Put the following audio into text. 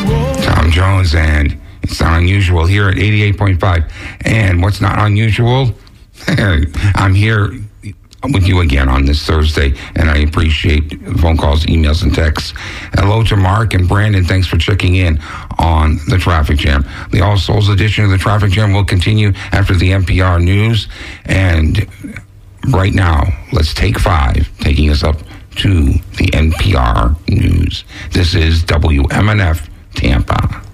Tom Jones, and it's not unusual here at 88.5. And what's not unusual? I'm here with you again on this Thursday, and I appreciate phone calls, emails, and texts. Hello to Mark and Brandon. Thanks for checking in on the Traffic Jam. The All Souls edition of the Traffic Jam will continue after the NPR news. And right now, let's take 5, taking us up to the NPR news. This is WMNF Tampa.